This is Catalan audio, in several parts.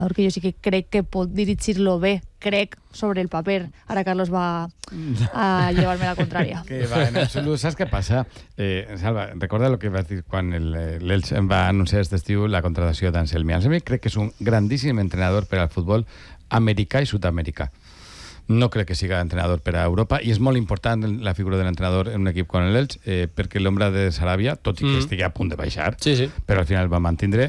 que jo sí que crec que pot dirigir-lo bé, crec, sobre el paper. Ara Carlos va a llevar-me la contrària. Que va, en absolut. Saps què passa? Salva, recorda el que vas dir quan l'Elx va anunciar aquest estiu la contratació d'Anselmi. Anselmi crec que és un grandíssim entrenador per al futbol americà i sud-americà. No crec que siga entrenador per a Europa i és molt important la figura de l'entrenador en un equip com l'Elx perquè l'ombra de Sarabia, tot i que estigui a punt de baixar, però al final va mantindre,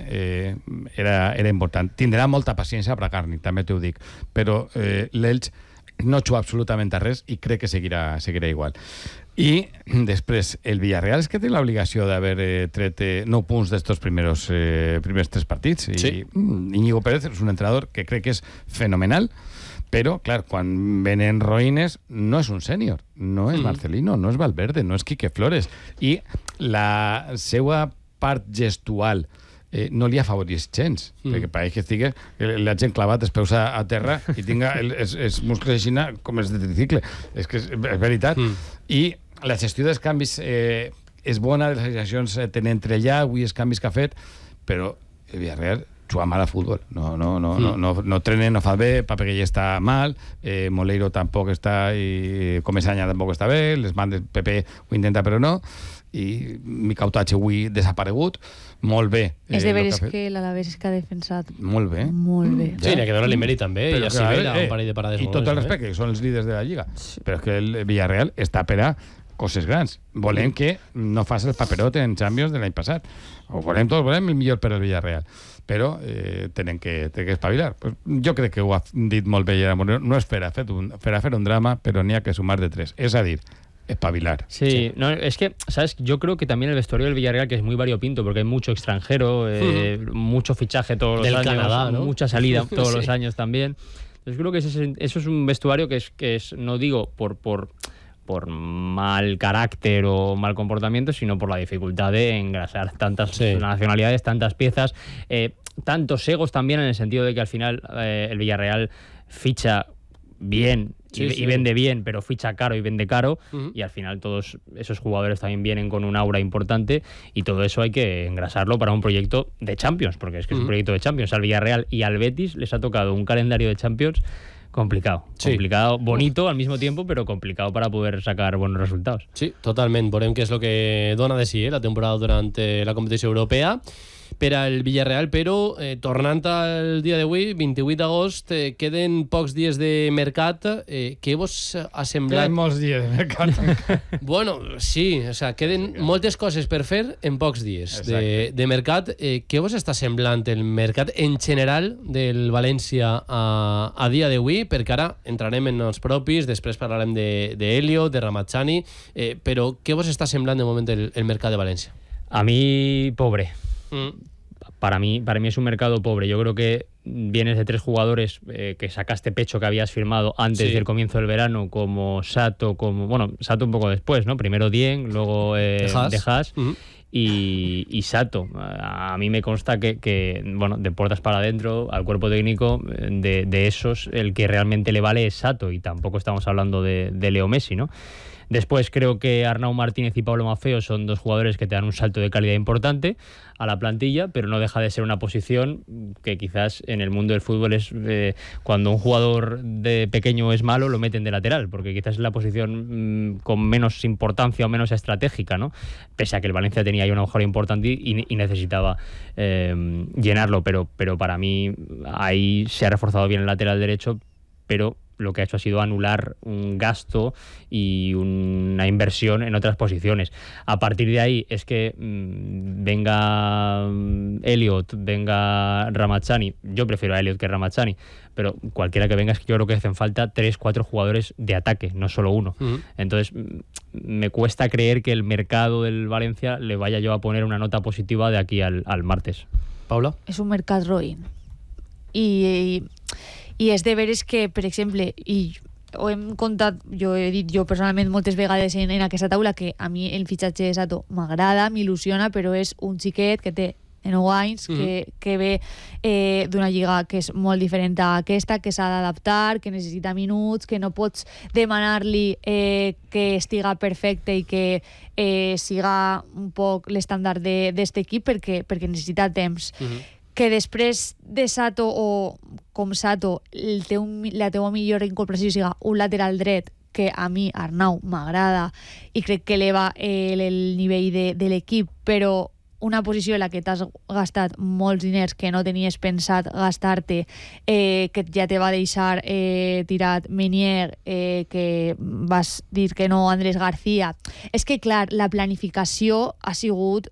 era important. Tindrà molta paciència a Bragarni, també t'ho dic, però l'Elx no juga absolutament a res i crec que seguirà igual. I després, el Villarreal és que té l'obligació d'haver tret 9 punts d'estos primers 3 partits. I Íñigo Pérez és un entrenador que crec que és fenomenal, però, clar, quan venen roïnes, no és un sènior, no és Marcelino, no és Valverde, no és Quique Flores. I la seva part gestual no li afavoreix gens, perquè pareix que estigui la gent clavat els peus a terra i tinga els muscles així com els de tricicle. És que és veritat. I la gestió dels canvis és bona, les sensacions tenen entre allà, avui els canvis que ha fet, però el Villarreal juga mal a futbol. No trena, no fa bé, Pape ja està mal, Moleiro tampoc està, i Comesaña tampoc està bé, les bandes Pepe ho intenta però no, i Micautatge avui desaparegut, molt bé. És de veres que l'Alavés és que ha defensat molt bé. Molt bé. Sí, n'hi ha que donar l'Emery també, i a Sibera, un parell de parades. I tot el respecte, que són els líders de la Lliga. Però és que el Villarreal està per a coses grans. Volem que no faci el paperot en Champions de l'any passat. Volem el millor per al Villarreal. Però tenen que espavilar. Pues jo crec que ho ha dit molt bé Gerard Moreno. No és per a fer un drama, però n'hi ha que sumar de 3. És a dir, espabilar. Sí, no, es que, ¿sabes? Yo creo que también el vestuario del Villarreal, que es muy variopinto, porque hay mucho extranjero, mucho fichaje todos los años, Canadá, ¿no? Mucha salida todos los años también. Entonces creo que eso es un vestuario que es no digo por mal carácter o mal comportamiento, sino por la dificultad de engrasar tantas nacionalidades, tantas piezas, tantos egos también, en el sentido de que al final el Villarreal ficha bien y vende bien, pero ficha caro y vende caro, y al final todos esos jugadores también vienen con un aura importante, y todo eso hay que engrasarlo para un proyecto de Champions, porque es que es un proyecto de Champions. Al Villarreal y al Betis les ha tocado un calendario de Champions complicado, bonito al mismo tiempo, però complicado para poder sacar buenos resultados. Sí, totalment. Veurem què és el que dona de sí la temporada durant la competició europea per al Villarreal, però tornant al dia d'avui, 28 d'agost, queden pocs dies de mercat. Què vos ha semblat? Queden molts dies de mercat. Bueno, sí, o sea, queden moltes coses per fer en pocs dies de mercat. Què vos està semblant el mercat en general del València a dia d'avui? Perquè ara entrarem en els propis, després parlarem d'Elliot, de Ramazani, però què vos està semblant de moment el mercat de València? A mí, pobre. Para mí es un mercado pobre. Yo creo que vienes de 3 jugadores que sacaste pecho que habías firmado antes del comienzo del verano, como Sato, Sato un poco después, ¿no? Primero Dieng, luego De Haas. Y Sato. A mí me consta que de puertas para adentro, al cuerpo técnico, de esos, el que realmente le vale es Sato, y tampoco estamos hablando de Leo Messi, ¿no? Después creo que Arnau Martínez y Pablo Maffeo son 2 jugadores que te dan un salto de calidad importante a la plantilla, pero no deja de ser una posición que quizás en el mundo del fútbol es cuando un jugador de pequeño es malo, lo meten de lateral, porque quizás es la posición con menos importancia o menos estratégica, ¿no? Pese a que el Valencia tenía ahí una mejora importante y necesitaba llenarlo, pero para mí ahí se ha reforzado bien el lateral derecho, pero lo que ha hecho ha sido anular un gasto y una inversión en otras posiciones. A partir de ahí es que venga Elliot, venga Ramazani. Yo prefiero a Elliot que a Ramazani, pero cualquiera que venga, es que yo creo que hacen falta 3-4 jugadores de ataque, no solo uno. Entonces me cuesta creer que el mercado del Valencia le vaya yo a poner una nota positiva de aquí al martes. Paula? És un mercat roïn. I és de veres que, per exemple, i ho hem contat, jo he dit jo personalment moltes vegades en aquesta taula, que a mi el fitxatge de Sato m'agrada, m'il·lusiona, però és un xiquet que té 9 anys, que ve d'una lliga que és molt diferent a aquesta, que s'ha d'adaptar, que necessita minuts, que no pots demanar-li que estiga perfecte i que siga un poc l'estàndard d'aquest equip perquè necessita temps. que després de Sato o com Sato la teua millor incorporació siga un lateral dret, que a mi Arnau m'agrada i crec que eleva el nivell de l'equip, però una posició en la que t'has gastat molts diners que no tenies pensat gastar-te, que ja te va deixar tirat Menier, que vas dir que no Andrés García. És que, clar, la planificació ha sigut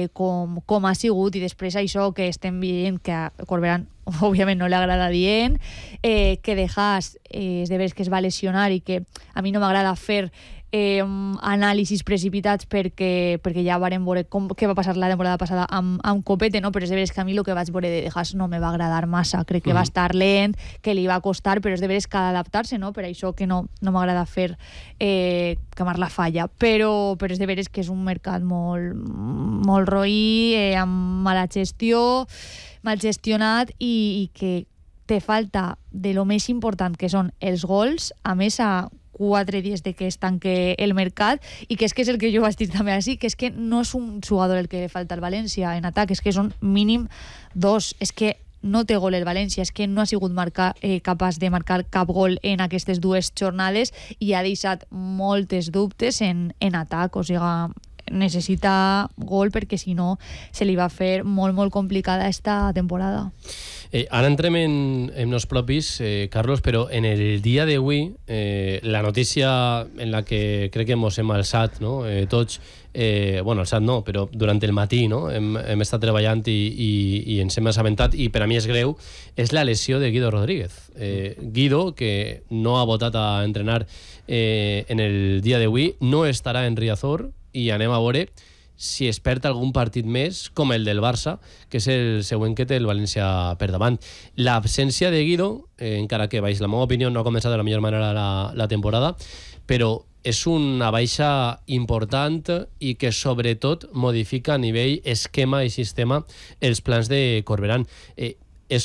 com ha sigut, i després això que estem veient que a Corberán òbviament no li agrada dient, que Dejas és de veres que es va lesionar i que a mi no m'agrada fer anàlisis precipitats perquè ja varem veure què va passar la temporada passada amb Copete, no? Però és de veres que a mi el que vaig veure de Dejas no me va agradar massa, crec que va estar lent, que li va costar, però és de veres que ha d'adaptar-se, no? Per això que no m'agrada fer quemar la falla, però és de veres que és un mercat molt roí, amb mala gestió, mal gestionat, i que te falta de lo més important, que són els gols, a més a 4 dies de que es tanque el mercat, i que és el que jo vaig dir també així, que és que no és un jugador el que falta al València en atac, és que són mínim 2, és que no té gol el València, és que no ha sigut capaç de marcar cap gol en aquestes 2 jornades i ha deixat moltes dubtes en atac, o sigui, necessita gol perquè si no se li va fer molt complicada esta temporada. Ara entrem en los propis, Carlos, però en el dia d'avui la notícia en la que crec que ens hem alçat, no? Tots, alçat no, però durant el matí, no? hem estat treballant i ens hem assabentat, i per a mi és greu, és la lesió de Guido Rodríguez. Guido, que no ha votat a entrenar en el dia d'avui, no estarà en Riazor, i anem a veure si es perd algun partit més com el del Barça, que és el següent que té el València per davant. L'absència de Guido, encara que baix la meva opinió no ha començat de la millor manera la temporada, però és una baixa important i que sobretot modifica a nivell esquema i sistema els plans de Corberán. És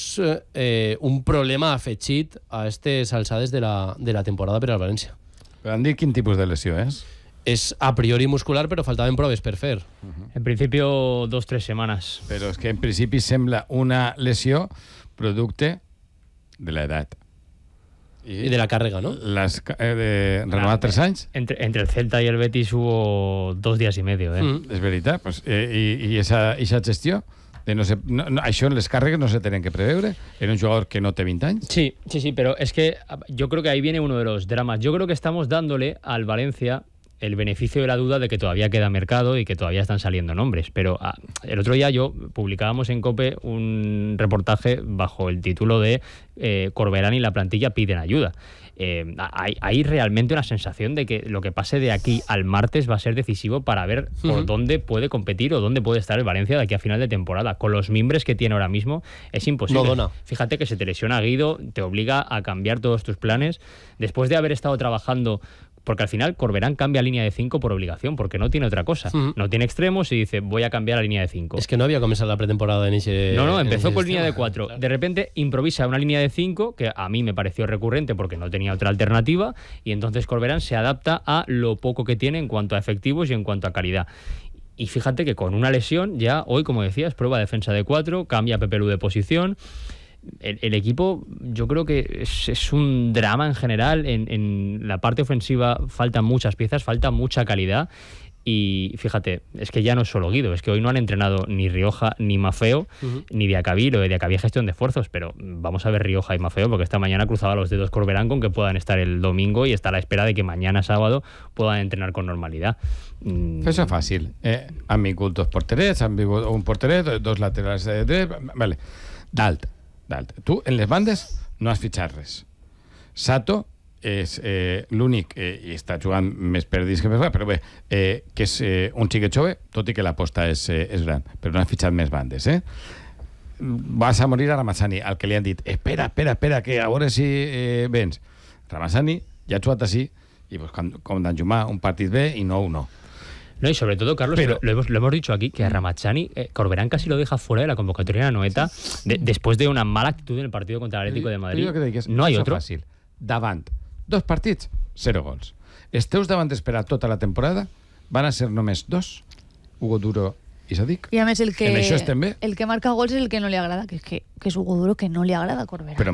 un problema afegit a aquestes alçades de la temporada per al València. Però han dit quin tipus de lesió és? És a priori muscular, però faltaven proves per fer. En principio 2-3 semanas. Però és que en principi sembla una lesió producte de l'edat. I de la càrrega, ¿no? Renovar 3 anys? Entre el Celta y el Betis hubo 2 días y medio. És veritat. Pues, I esa gestió? Això en les càrregues no se tenen que preveure en un jugador que no té 20 anys. Sí, pero es que yo creo que ahí viene uno de los dramas. Yo creo que estamos dándole al Valencia el beneficio de la duda de que todavía queda mercado y que todavía están saliendo nombres. Pero el otro día publicábamos en COPE un reportaje bajo el título de Corberán y la plantilla piden ayuda. Hay realmente una sensación de que lo que pase de aquí al martes va a ser decisivo para ver por dónde puede competir o dónde puede estar el Valencia de aquí a final de temporada. Con los mimbres que tiene ahora mismo es imposible. No dona. Fíjate que se te lesiona Guido, te obliga a cambiar todos tus planes. Después de haber estado trabajando, porque al final Corberán cambia línea de 5 por obligación, porque no tiene otra cosa. No tiene extremos y dice, voy a cambiar la línea de 5. Es que no había comenzado la pretemporada en ese... No, empezó con línea de 4. Claro. De repente improvisa una línea de 5, que a mí me pareció recurrente porque no tenía otra alternativa, y entonces Corberán se adapta a lo poco que tiene en cuanto a efectivos y en cuanto a calidad. Y fíjate que con una lesión, ya hoy, como decías, prueba defensa de 4, cambia a Pepe Lu de posición. El equipo, yo creo que es un drama en general. En la parte ofensiva faltan muchas piezas, falta mucha calidad. Y fíjate, es que ya no es solo Guido, es que hoy no han entrenado ni Rioja ni Mafeo, ni Diacabí. Lo de Diacabí gestión de esfuerzos, pero vamos a ver Rioja y Mafeo, porque esta mañana cruzaba los dedos Corberán con que puedan estar el domingo y está a la espera de que mañana sábado puedan entrenar con normalidad. Eso es fácil. Han vingut dos porterets, han vingut un porteret, dos laterals de dret, vale. Dalt. Tu, en les bandes, no has fitxat res. Sato és l'únic, i està jugant més per disc que per fora, però bé, que és un xiquet jove, tot i que l'aposta és gran, però no has fitxat més bandes, Vas a morir a Ramazani, al que li han dit, espera, que a veure si vens. Ramazani ja ha jugat així, i pues, com d'enjumar un partit bé i no. No, y sobre todo, Carlos, pero lo hemos dicho aquí, que a Ramazani, Corberán casi lo deja fuera de la convocatoria de la Noeta después de una mala actitud en el partido contra el Atlético de Madrid. No hay otro. Fàcil. Davant, 2 partits, 0 gols. Els teus davant d'esperar tota la temporada van a ser només 2, Hugo Duro I això dic. I a més el que En això estem bé. marca gols és el que no li agrada, que és un jugador que no li agrada Corbera. Però